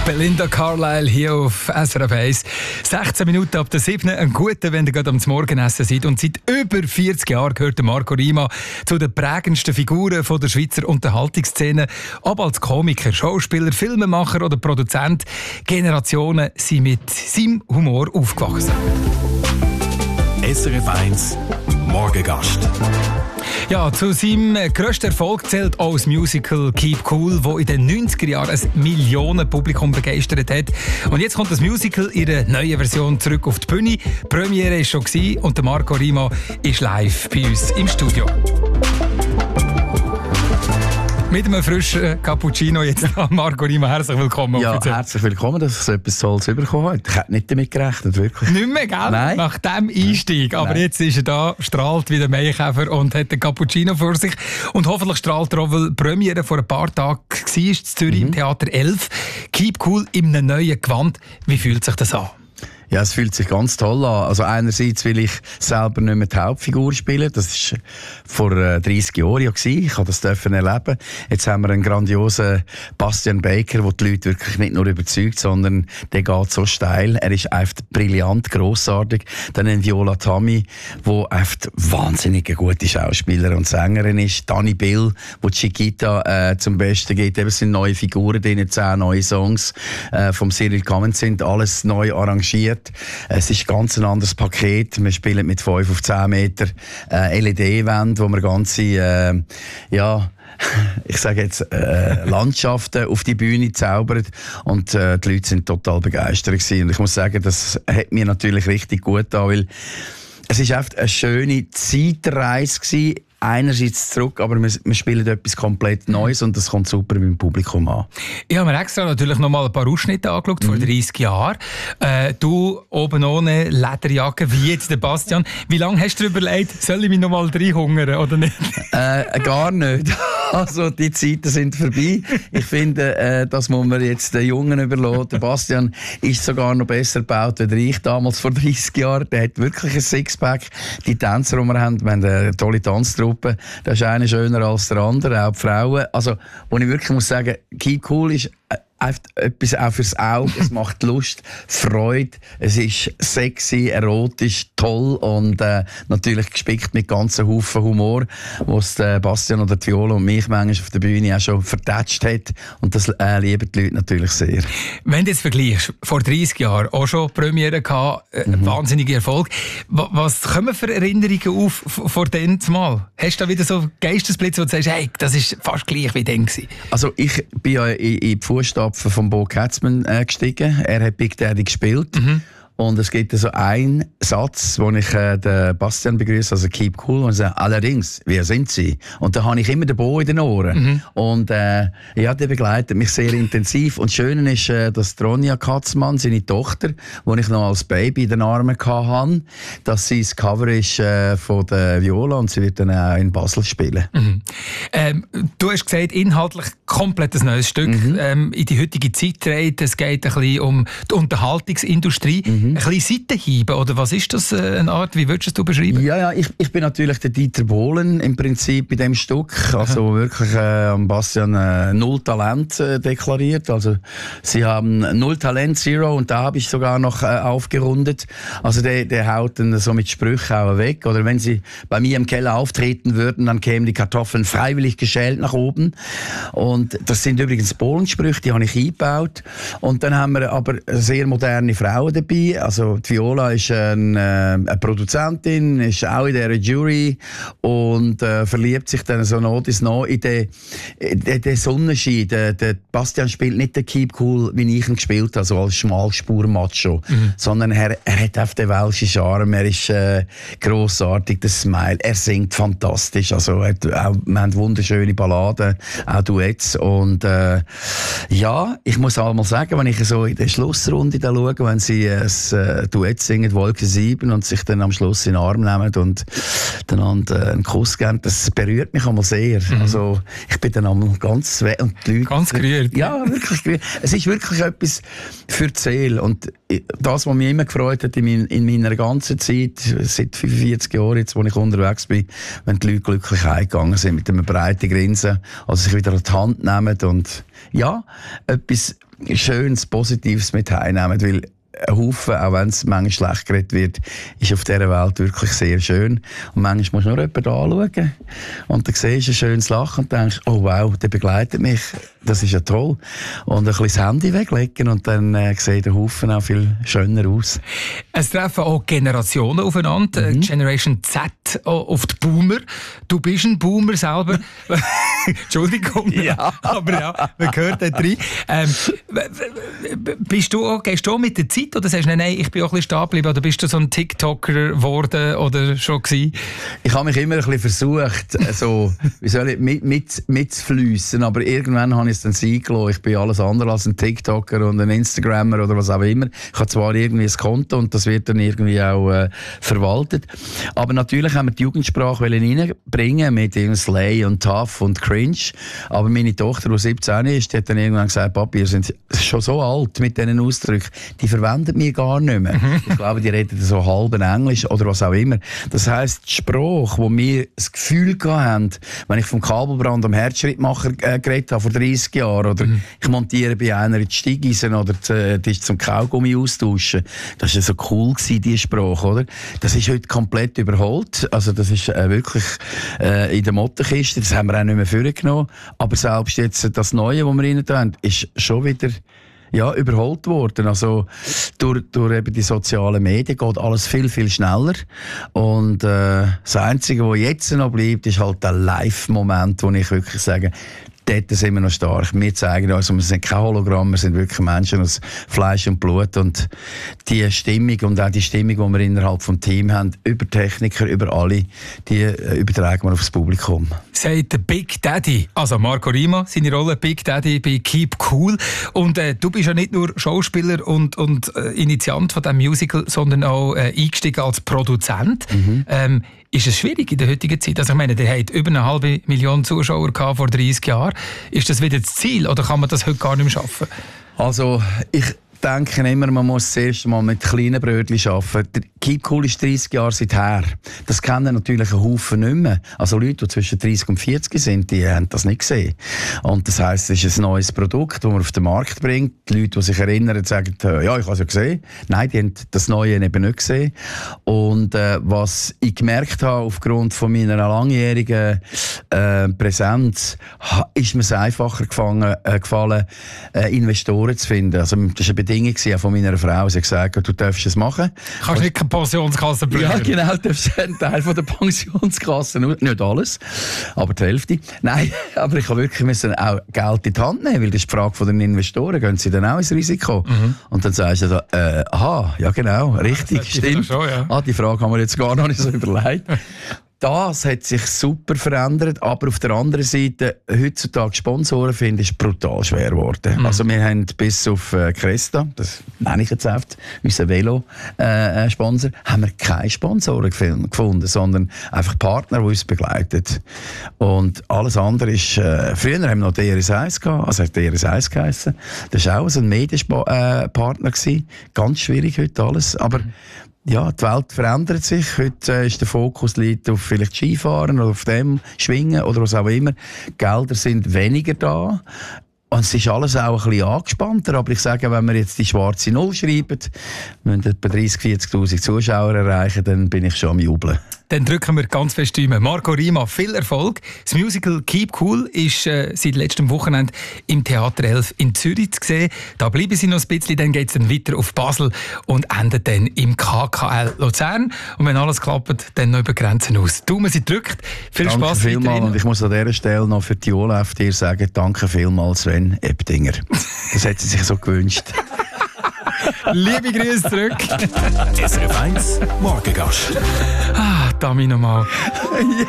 Belinda Carlisle hier auf SRF 1. 16 Minuten ab der 7. Ein guter, wenn ihr gerade am Morgenessen seid. Und seit über 40 Jahren gehört Marco Rima zu den prägendsten Figuren von der Schweizer Unterhaltungsszene. Ob als Komiker, Schauspieler, Filmemacher oder Produzent, Generationen sind mit seinem Humor aufgewachsen. SRF 1 Morgengast. Ja, zu seinem grössten Erfolg zählt auch das Musical Keep Cool, das in den 90er Jahren ein Millionenpublikum begeistert hat. Und jetzt kommt das Musical in einer neuen Version zurück auf die Bühne. Die Premiere war schon und der Marco Rima ist live bei uns im Studio. Mit einem frischen Cappuccino jetzt an Marco Rima. Herzlich willkommen. Ja, herzlich willkommen, dass ich so etwas Tolles bekommen habe. Ich hätte nicht damit gerechnet, wirklich. Nicht mehr, gell? Nein. Nach dem Einstieg. Aber Nein. jetzt ist er da, strahlt wie der Maikäfer und hat einen Cappuccino vor sich. Und hoffentlich strahlt er auch, weil die Premiere vor ein paar Tagen war, in Zürich im Theater 11. Keep Cool in einem neuen Gewand. Wie fühlt sich das an? Ja, es fühlt sich ganz toll an. Also einerseits will ich selber nicht mehr die Hauptfigur spielen. Das war vor 30 Jahren ja gewesen. Ich durfte das erleben. Jetzt haben wir einen grandiosen Bastian Baker, der die Leute wirklich nicht nur überzeugt, sondern der geht so steil. Er ist einfach brillant, grossartig. Dann ein Viola Tammy, die einfach wahnsinnig eine gute Schauspielerin und Sängerin ist. Dani Bill, die Chiquita zum Besten geht. Eben sind neue Figuren drin, 10 neue Songs vom Cyril Cummins sind alles neu arrangiert. Es ist ganz ein anderes Paket. Wir spielen mit 5 auf 10 Meter LED-Wände, wo wir ganze, ich sage jetzt, Landschaften auf die Bühne zaubern. Und die Leute sind total begeistert gewesen. Und ich muss sagen, das hat mir natürlich richtig gut getan, weil es ist einfach eine schöne Zeitreise gewesen. Einerseits zurück, aber wir spielen etwas komplett Neues und das kommt super beim Publikum an. Ich habe mir extra natürlich noch mal ein paar Ausschnitte angeschaut, vor 30 Jahren. Du oben ohne Lederjacke, wie jetzt der Bastian. Wie lange hast du dir überlegt, soll ich mich noch mal reinhungern oder nicht? Gar nicht. Also die Zeiten sind vorbei. Ich finde, das muss man jetzt den Jungen überlassen. Der Bastian ist sogar noch besser gebaut als ich damals vor 30 Jahren. Der hat wirklich ein Sixpack. Die Tänzer, die wir haben eine tolle Tanztruppe. Da ist einer schöner als der andere, auch die Frauen. Also, wo ich wirklich muss sagen, Keep Cool ist einfach etwas auch fürs Auge. Es macht Lust, Freude. Es ist sexy, erotisch, toll und natürlich gespickt mit ganzen Haufen Humor, was Bastian oder die Viola und mich manchmal auf der Bühne auch schon vertätscht hat. Und das lieben die Leute natürlich sehr. Wenn du jetzt vergleichst, vor 30 Jahren auch schon Premiere gehabt, wahnsinniger Erfolg. Was kommen für Erinnerungen auf vor dem Mal? Hast du da wieder so Geistesblitze, wo du sagst, hey, das ist fast gleich wie dann gewesen? Also ich bin ja in die Fußstapfen von Bo Katzmann gestiegen. Er hat Big Daddy gespielt. Und es gibt so einen Satz, wo ich den Bastian begrüße, also Keep Cool, und sage, allerdings, wer sind Sie? Und da habe ich immer den Bo in den Ohren. Und der begleitet mich sehr intensiv. Und das Schöne ist, dass Ronja Katzmann, seine Tochter, die ich noch als Baby in den Armen hatte, dass sie das Cover ist von der Viola und sie wird dann auch in Basel spielen. Du hast gesagt, inhaltlich komplett ein neues Stück. In die heutige Zeit dreht. Es geht ein bisschen um die Unterhaltungsindustrie. Ein bisschen Seitenhiebe, oder was ist das eine Art? Wie würdest du beschreiben? Ja, ich bin natürlich der Dieter Bohlen im Prinzip bei dem Stück. Also wirklich Bastian null Talent deklariert. Also sie haben null Talent, Zero, und da habe ich sogar noch aufgerundet. Also der haut dann so mit Sprüchen auch weg. Oder wenn sie bei mir im Keller auftreten würden, dann kämen die Kartoffeln freiwillig geschält nach oben. Und das sind übrigens Bohlensprüche, die habe ich eingebaut. Und dann haben wir aber sehr moderne Frauen dabei. Also die Viola ist eine Produzentin, ist auch in dieser Jury und verliebt sich dann so noch in den Sonnenschein. Der Bastian spielt nicht den Keep Cool, wie ich ihn gespielt habe, also als Schmalspur-Macho, sondern er hat auf den welschen Charme, er ist grossartig, der Smile, er singt fantastisch, also wir haben wunderschöne Balladen, auch Duets und ich muss einmal sagen, wenn ich so in der Schlussrunde da schaue, wenn sie Duett singen, Wolke 7, und sich dann am Schluss in den Arm nehmen und einander einen Kuss geben, das berührt mich einmal sehr. Also ich bin dann einmal ganz und die Leute, ganz gerührt. Ja, wirklich gerührt. Es ist wirklich etwas für die Seele und das, was mich immer gefreut hat in meiner ganzen Zeit, seit 45 Jahren jetzt, wo ich unterwegs bin, wenn die Leute glücklich heimgegangen sind mit einem breiten Grinsen, also sich wieder an die Hand nehmen und ja, etwas Schönes, Positives mit heimnehmen, weil ein Haufen, auch wenn es manchmal schlecht geredet wird, ist auf dieser Welt wirklich sehr schön. Und manchmal musst du nur jemanden anschauen und dann siehst du ein schönes Lachen und denkst, oh wow, der begleitet mich, das ist ja toll. Und ein bisschen das Handy weglegen und dann sieht der Haufen auch viel schöner aus. Es treffen auch Generationen aufeinander, Generation Z auf die Boomer. Du bist ein Boomer selber. Entschuldigung, ja. Aber ja, man gehört da rein. Gehst du auch mit der Zeit oder sagst du, nein, ich bin auch ein bisschen stehen geblieben, oder bist du so ein TikToker geworden oder schon gewesen? Ich habe mich immer ein bisschen versucht, so, wie soll ich, mitzufliessen, aber irgendwann habe ich es dann sein gelassen. Ich bin alles andere als ein TikToker und ein Instagrammer oder was auch immer. Ich habe zwar irgendwie ein Konto und das wird dann irgendwie auch verwaltet, aber natürlich haben wir die Jugendsprache reinbringen mit Slay und Tough und Cringe, aber meine Tochter, die 17 ist, die hat dann irgendwann gesagt, Papi, ihr seid schon so alt mit diesen Ausdrücken, die verwendet mir gar nicht mehr. Ich glaube, die reden so halben Englisch oder was auch immer. Das heisst, die Sprache, wo wir das Gefühl haben, wenn ich vom Kabelbrand am Herzschrittmacher geredet habe vor 30 Jahren oder ich montiere bei einer die Steigeisen oder die ist zum Kaugummi austauschen, das war ja so cool gewesen, diese Sprache, oder? Das ist heute komplett überholt. Also das ist wirklich in der Mottenkiste, das haben wir auch nicht mehr vorgenommen. Aber selbst jetzt das Neue, das wir rein tun, ist schon wieder überholt worden. Also durch eben die sozialen Medien geht alles viel, viel schneller. Und das Einzige, was jetzt noch bleibt, ist halt der Live-Moment, wo ich wirklich sage, dort sind wir noch stark. Wir zeigen uns, wir sind kein Hologramm, wir sind wirklich Menschen aus Fleisch und Blut. Und die Stimmung und auch die Stimmung, die wir innerhalb des Teams haben, über Techniker, über alle, die übertragen wir aufs Publikum. Sagt der Big Daddy, also Marco Rima, seine Rolle Big Daddy bei Keep Cool. Und du bist ja nicht nur Schauspieler und Initiant von diesem Musical, sondern auch eingestiegen als Produzent. Ist es schwierig in der heutigen Zeit? Also ich meine, der hat über 500.000 Zuschauer gehabt vor 30 Jahren. Ist das wieder das Ziel oder kann man das heute gar nicht mehr schaffen? Also ich denke immer, man muss das erste Mal mit kleinen Brötchen arbeiten. Keep Cool ist 30 Jahre seither. Das kennen natürlich ein Haufen nicht mehr. Also Leute, die zwischen 30 und 40 sind, die haben das nicht gesehen. Und das heisst, es ist ein neues Produkt, das man auf den Markt bringt. Die Leute, die sich erinnern, sagen, ja, ich habe es ja gesehen. Nein, die haben das Neue eben nicht gesehen. Und was ich gemerkt habe, aufgrund von meiner langjährigen Präsenz, ist mir es einfacher gefallen, Investoren zu finden. Also, das war eine Bedingung von meiner Frau. Sie hat gesagt, du darfst es machen. Kannst nicht keine Pensionskasse bringen? Ja, genau, du darfst einen Teil von der Pensionskasse, nicht alles, aber die Hälfte. Nein, aber ich musste auch Geld in die Hand nehmen, weil das ist die Frage von den Investoren, gehen sie dann auch ins Risiko? Und dann sagst du, aha, ja genau, richtig, stimmt. Schon, ja. Die Frage haben wir jetzt gar noch nicht so überlegt. Das hat sich super verändert, aber auf der anderen Seite, heutzutage Sponsoren finden, ist brutal schwer geworden. Also wir haben bis auf Cresta, das nenne ich jetzt oft, unser Velo-Sponsor, haben wir keine Sponsoren gefunden, sondern einfach Partner, die uns begleiten. Und alles andere ist, früher haben wir noch DRS1 gehabt, also hat DRS1 geheissen. Das war auch so ein Medienpartner gewesen. Ganz schwierig heute alles, aber ja, die Welt verändert sich. Heute ist der Fokus liegt auf vielleicht Skifahren oder auf dem Schwingen oder was auch immer. Gelder sind weniger da. Und es ist alles auch ein bisschen angespannter. Aber ich sage, wenn wir jetzt die schwarze Null schreiben, wenn wir etwa 30.000, 40.000 Zuschauer erreichen, dann bin ich schon am Jubeln. Dann drücken wir ganz fest rein. Marco Rima, viel Erfolg. Das Musical Keep Cool ist seit letztem Wochenende im Theater 11 in Zürich zu sehen. Da bleiben sie noch ein bisschen, dann geht es dann weiter auf Basel und endet dann im KKL Luzern. Und wenn alles klappt, dann noch über Grenzen aus. Daumen Sie drückt. Viel danke Spass vielmals. Und ich muss an dieser Stelle noch für die Olaf dir sagen, danke vielmals, Sven Ebdinger. Das hat sie sich so gewünscht. Liebe Grüße zurück. SRF 1 Morgengast. Dami nochmal.